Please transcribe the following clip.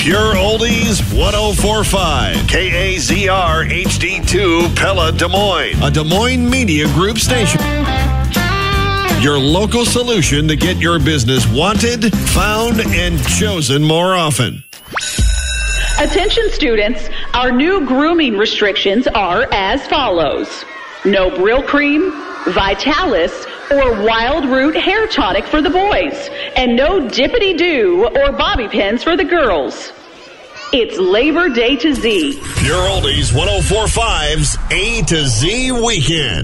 Pure Oldies 1045. KAZR HD2 Pella Des Moines. A Des Moines Media Group station. Your local solution to get your business wanted, found, and chosen more often. Attention students, our new grooming restrictions are as follows. No Brill Cream, Vitalis, or Wild Root hair tonic for the boys, and no Dippity-Doo or bobby pins for the girls. It's Labor Day to Z. Pure Oldies 1045's A to Z Weekend.